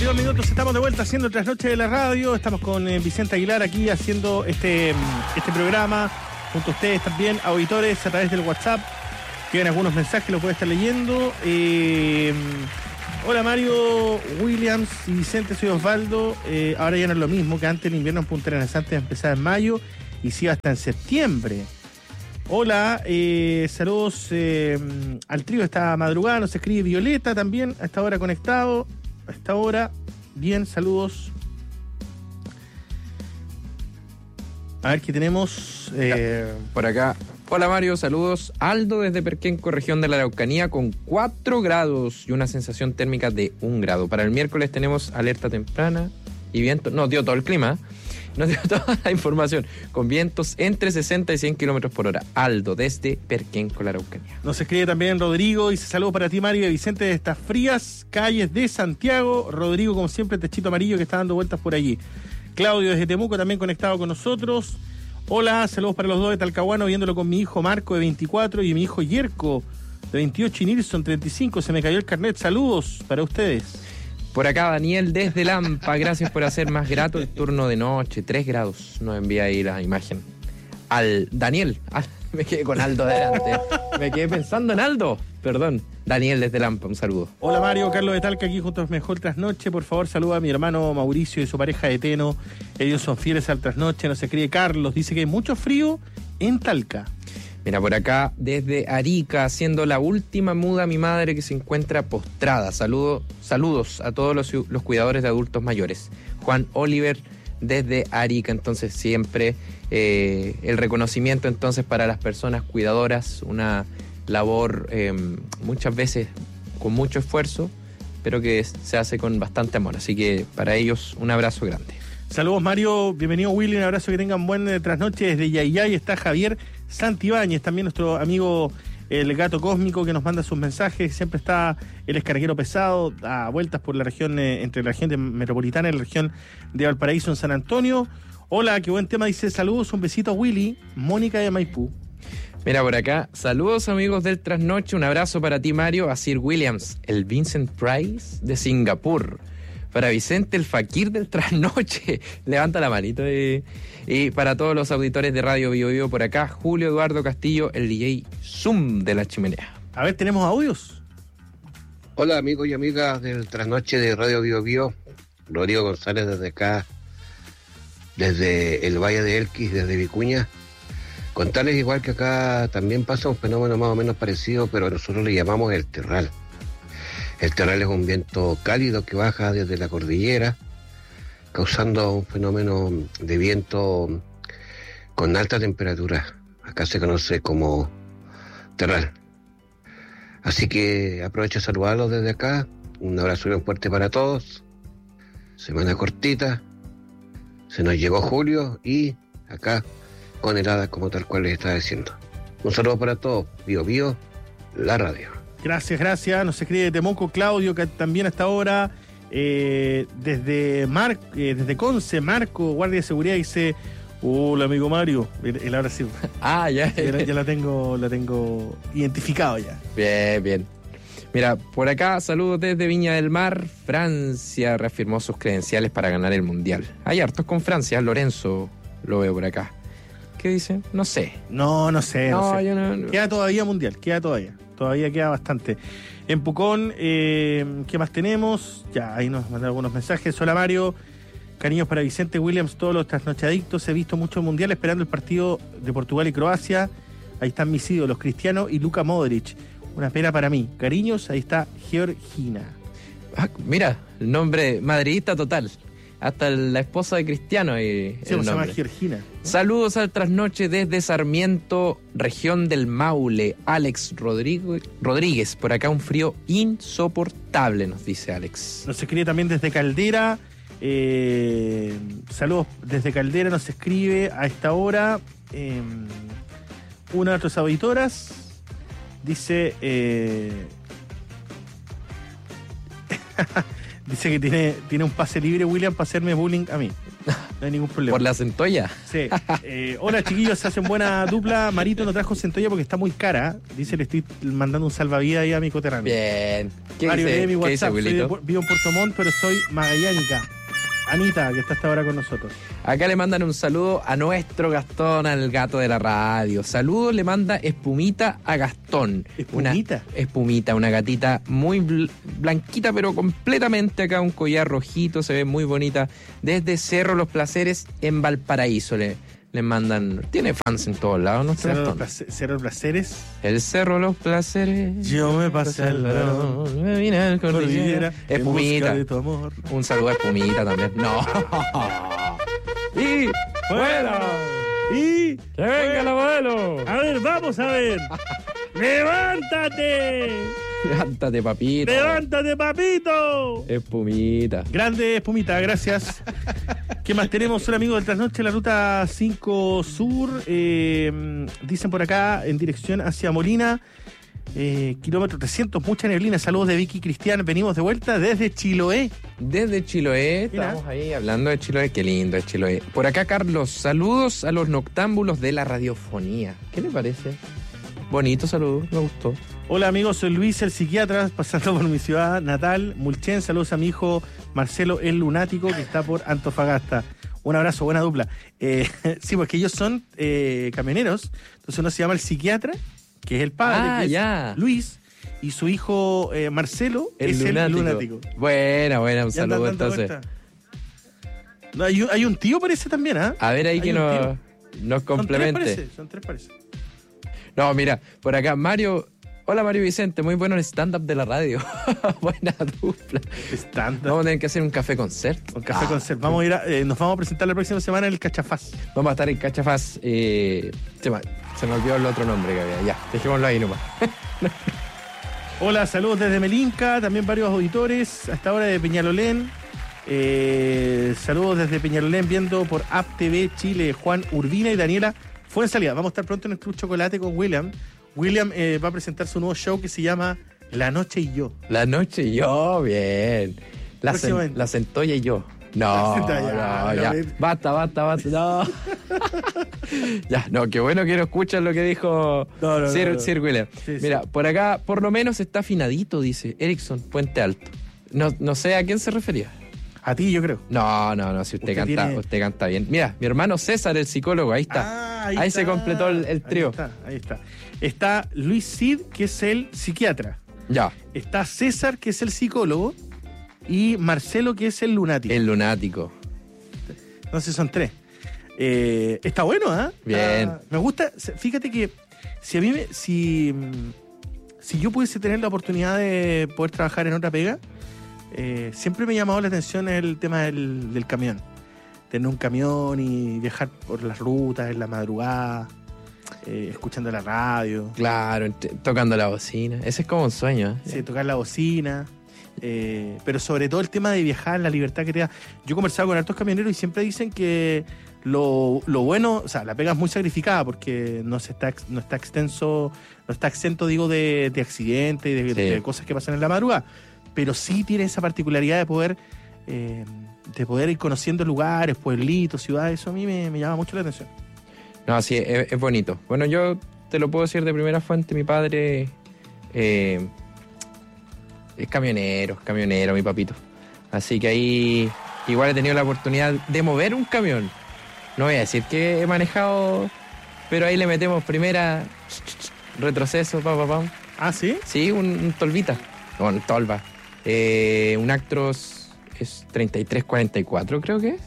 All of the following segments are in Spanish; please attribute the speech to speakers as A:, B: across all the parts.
A: 22 minutos, estamos de vuelta haciendo Trasnoche de la Radio. Estamos con Vicente Aguilar aquí haciendo este programa junto a ustedes también, auditores, a través del WhatsApp. Tienen algunos mensajes, los puede estar leyendo. Hola Mario, Williams y Vicente, soy Osvaldo. Ahora ya no es lo mismo que antes, el invierno en Punta Arenas antes empezaba en mayo y sigue hasta en septiembre. Hola, saludos al trío esta madrugada, nos escribe Violeta también, a esta hora conectado, a esta hora, bien, saludos. A ver qué tenemos
B: por acá. Hola Mario, saludos. Aldo desde Perquenco, región de la Araucanía, con 4 grados y una sensación térmica de 1 grado. Para el miércoles tenemos alerta temprana y viento, nos dio todo el clima, nos dio toda la información, con vientos entre 60 y 100 kilómetros por hora. Aldo, desde Perquenco, la Araucanía.
A: Nos escribe también Rodrigo, dice saludos para ti Mario y Vicente de estas frías calles de Santiago. Rodrigo, como siempre, techito amarillo que está dando vueltas por allí. Claudio desde Temuco también conectado con nosotros. Hola, saludos para los dos de Talcahuano, viéndolo con mi hijo Marco de 24 y mi hijo Yerko de 28 y Nilson 35. Se me cayó el carnet, saludos para ustedes.
B: Por acá Daniel desde Lampa, gracias por hacer más grato el turno de noche. 3 grados nos envía ahí la imagen. Al Daniel, me quedé con Aldo adelante. Me quedé pensando en Aldo, perdón. Daniel desde Lampa, un saludo.
A: Hola Mario, Carlos de Talca aquí junto a Mejor Trasnoche. Por favor, saluda a mi hermano Mauricio y su pareja de Teno. Ellos son fieles al Trasnoche. Nos escribe Carlos, dice que hay mucho frío en Talca.
B: Mira, por acá, desde Arica, haciendo la última muda mi madre que se encuentra postrada. Saludos a todos los cuidadores de adultos mayores. Juan Oliver, desde Arica, entonces siempre el reconocimiento entonces para las personas cuidadoras, una labor muchas veces con mucho esfuerzo, pero que se hace con bastante amor. Así que para ellos un abrazo grande.
A: Saludos Mario, bienvenido Willy, un abrazo, que tengan buen trasnoche. Desde Yayay está Javier Santibáñez, también nuestro amigo el Gato Cósmico, que nos manda sus mensajes. Siempre está el carguero pesado a vueltas por la región, entre la región metropolitana y la región de Valparaíso en San Antonio. Hola, qué buen tema, dice saludos, un besito a Willy, Mónica de Maipú.
B: Mira por acá, saludos amigos del Trasnoche, un abrazo para ti Mario, a Sir Williams, el Vincent Price de Singapur. Para Vicente, el Fakir del Trasnoche, levanta la manito. Y para todos los auditores de Radio Bio Bio por acá, Julio Eduardo Castillo, el DJ Zoom de la Chimenea.
A: A ver, ¿tenemos audios?
C: Hola amigos y amigas del Trasnoche de Radio Bio Bio, Rodrigo González desde acá, desde el Valle de Elquis, desde Vicuña. Contarles igual que acá también pasa un fenómeno más o menos parecido, pero nosotros le llamamos el terral. El terral es un viento cálido que baja desde la cordillera, causando un fenómeno de viento con alta temperatura. Acá se conoce como terral. Así que aprovecho de saludarlos desde acá. Un abrazo bien fuerte para todos. Semana cortita. Se nos llegó julio y acá con heladas como tal cual les estaba diciendo. Un saludo para todos. Bio Bio, la radio.
A: Gracias. Nos escribe de Temuco Claudio, que también hasta ahora, desde Conce, Marco, guardia de seguridad, dice: hola amigo Mario. Él ahora sí.
B: Ya.
A: Ya la tengo identificado ya.
B: Bien. Mira, por acá, saludos desde Viña del Mar. Francia reafirmó sus credenciales para ganar el Mundial. Hay hartos con Francia, Lorenzo lo veo por acá. ¿Qué dicen? No sé.
A: No sé.
B: Yo no.
A: Queda todavía Mundial, Todavía queda bastante. En Pucón, ¿qué más tenemos? Ya, ahí nos mandan algunos mensajes. Hola Mario, cariños para Vicente Williams, todos los trasnochadictos. He visto mucho Mundial esperando el partido de Portugal y Croacia. Ahí están mis ídolos, Cristiano y Luka Modric. Una pena para mí. Cariños, ahí está Georgina.
B: Mira, el nombre madridista total. Hasta la esposa de Cristiano y
A: se llama Georgina.
B: Saludos al Trasnoche desde Sarmiento, región del Maule. Alex Rodríguez, por acá un frío insoportable, nos dice Alex.
A: Nos escribe también desde Caldera. Saludos desde Caldera, nos escribe a esta hora una de nuestras auditoras. Dice dice que tiene un pase libre, William, para hacerme bullying a mí. No hay ningún problema.
B: ¿Por la centolla?
A: Sí. Hola, chiquillos, se hacen buena dupla. Marito no trajo centolla porque está muy cara. Dice, le estoy mandando un salvavidas ahí a mi coterráneo.
B: Bien. ¿Qué
A: Mario,
B: dice,
A: lee mi
B: ¿qué dice,
A: WhatsApp.
B: Wilito?
A: Vivo en Puerto Montt, pero soy magallánica. Anita, que está hasta ahora con nosotros.
B: Acá le mandan un saludo a nuestro Gastón, al gato de la radio. Saludos le manda Espumita a Gastón.
A: ¿Espumita?
B: Espumita, una gatita muy blanquita, pero completamente acá, un collar rojito, se ve muy bonita. Desde Cerro Los Placeres en Valparaíso le mandan. Tiene fans en todos lados, nuestro Gastón.
A: Cerro Los Placeres.
B: El Cerro Los Placeres.
A: Yo me pasé al varón.
B: Me vine al cordillera.
A: En busca
B: Espumita.
A: de tu amor.
B: Un saludo a Espumita también. No. Y
A: ¡Fuera! ¡Y!
B: ¡que venga el abuelo!
A: A ver, vamos a ver. ¡Levántate!
B: Levántate, papito.
A: ¡Levántate, papito!
B: Espumita.
A: Grande Espumita, gracias. ¿Qué más tenemos? Un amigo del Trasnoche, la ruta 5 Sur. Dicen por acá, en dirección hacia Molina. Kilómetro 300, mucha neblina. Saludos de Vicky Cristian. Venimos de vuelta desde Chiloé.
B: Desde Chiloé,
A: Mira.
B: estamos ahí hablando de Chiloé. Qué lindo es Chiloé. Por acá, Carlos, saludos a los noctámbulos de la radiofonía. ¿Qué le parece? Bonito saludo, me gustó.
A: Hola amigos, soy Luis el psiquiatra, pasando por mi ciudad natal, Mulchen. Saludos a mi hijo Marcelo el lunático, que está por Antofagasta. Un abrazo, buena dupla. Sí, porque ellos son camioneros, entonces uno se llama el psiquiatra, que es el padre, que es
B: ya.
A: Luis, y su hijo Marcelo es el lunático.
B: Buena, un
A: Ya
B: saludo
A: andan dando
B: entonces.
A: vuelta. No, hay un tío parece también, ¿ah?
B: A ver ahí
A: Hay
B: que
A: un
B: nos complemente.
A: Son tres parece.
B: No, mira, por acá Mario. Hola Mario Vicente, muy bueno el stand-up de la radio. Buena dupla.
A: Estándar.
B: Vamos a tener que hacer un café concert.
A: Con café concert. Vamos a ir nos vamos a presentar la próxima semana en el Cachafaz.
B: Vamos a estar en Cachafaz. Se me olvidó el otro nombre que había. Ya, dejémoslo ahí nomás.
A: Hola, saludos desde Melinca, también varios auditores, hasta ahora de Peñalolén. Saludos desde Peñalolén, viendo por App TV Chile, Juan Urbina y Daniela Fuenzalía. Vamos a estar pronto en el Club Chocolate con William. William va a presentar su nuevo show que se llama La Noche y Yo.
B: La noche y yo, bien.
A: Próximamente.
B: La centolla y yo.
A: La
B: No,
A: centolla,
B: no, ya.
A: no.
B: Basta. No. Ya, no, qué bueno que no escuchan lo que dijo
A: No.
B: Sir William.
A: Sí,
B: Mira, por acá, por lo menos está afinadito, dice Erickson, Puente Alto. No sé a quién se refería.
A: A ti, yo creo.
B: No, si usted canta bien. Mira, mi hermano César, el psicólogo, ahí está. Ahí se completó el trío.
A: Ahí está. Está Luis Cid, que es el psiquiatra.
B: Ya,
A: Está César, que es el psicólogo. Y Marcelo, que es el lunático.
B: el lunático.
A: Entonces son tres. Está bueno, ¿ah?
B: Bien.
A: Me gusta. Fíjate que si yo pudiese tener la oportunidad de poder trabajar en otra pega, siempre me ha llamado la atención el tema del camión. Tener un camión y viajar por las rutas en la madrugada, escuchando la radio.
B: Claro, tocando la bocina. Ese es como un sueño. ¿eh?
A: Sí, tocar la bocina. Pero sobre todo el tema de viajar, la libertad que te da. Yo he conversado con hartos camioneros y siempre dicen que lo bueno, o sea, la pega es muy sacrificada porque no está exento, digo, de accidentes y de cosas que pasan en la madrugada. Pero sí tiene esa particularidad de poder ir conociendo lugares, pueblitos, ciudades. Eso a mí me llama mucho la atención.
B: No, sí, es bonito. Bueno, yo te lo puedo decir de primera fuente. Mi padre es camionero, mi papito. Así que ahí igual he tenido la oportunidad de mover un camión. No voy a decir que he manejado, pero ahí le metemos primera, retroceso, pam.
A: ¿Ah, sí?
B: Sí, un Tolvita. No, un Tolva. Un Actros es 3344, creo que es.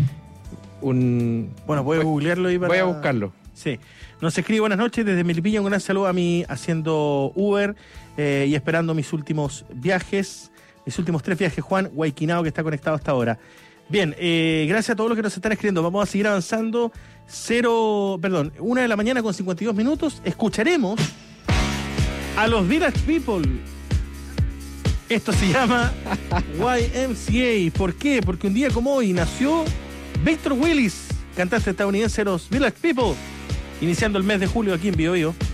A: Bueno, voy a googlearlo y
B: Voy a buscarlo.
A: Sí. Nos escribe buenas noches desde Melipilla. Un gran saludo a mí haciendo Uber y esperando mis últimos viajes. Mis últimos 3 viajes, Juan Guayquinao, que está conectado hasta ahora. Bien, gracias a todos los que nos están escribiendo. Vamos a seguir avanzando. 1 de la mañana con 52 minutos. Escucharemos a los Village People. Esto se llama YMCA. ¿Por qué? Porque un día como hoy nació Victor Willis, cantante estadounidense de los Village People, iniciando el mes de julio aquí en Bio Bio.